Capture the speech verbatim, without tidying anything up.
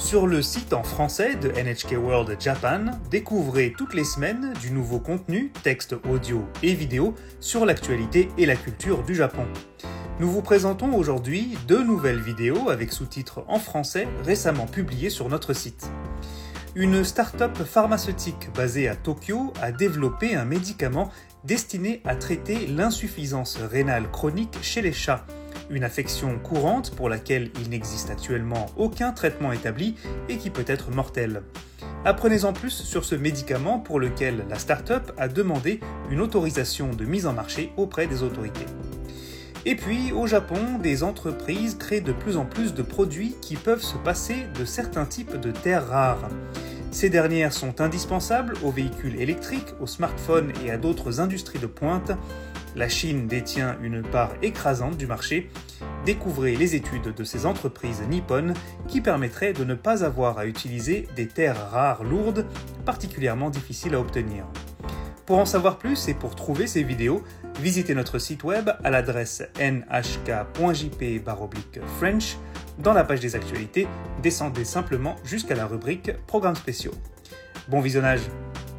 Sur le site en français de N H K World Japan, découvrez toutes les semaines du nouveau contenu, texte audio et vidéo, sur l'actualité et la culture du Japon. Nous vous présentons aujourd'hui deux nouvelles vidéos avec sous-titres en français récemment publiées sur notre site. Une start-up pharmaceutique basée à Tokyo a développé un médicament destiné à traiter l'insuffisance rénale chronique chez les chats, une affection courante pour laquelle il n'existe actuellement aucun traitement établi et qui peut être mortelle. Apprenez-en plus sur ce médicament pour lequel la start-up a demandé une autorisation de mise en marché auprès des autorités. Et puis, au Japon, des entreprises créent de plus en plus de produits qui peuvent se passer de certains types de terres rares. Ces dernières sont indispensables aux véhicules électriques, aux smartphones et à d'autres industries de pointe. La Chine détient une part écrasante du marché. Découvrez les études de ces entreprises nippones qui permettraient de ne pas avoir à utiliser des terres rares lourdes, particulièrement difficiles à obtenir. Pour en savoir plus et pour trouver ces vidéos, visitez notre site web à l'adresse n h k point j p barre oblique french. Dans la page des actualités, descendez simplement jusqu'à la rubrique Programmes spéciaux. Bon visionnage!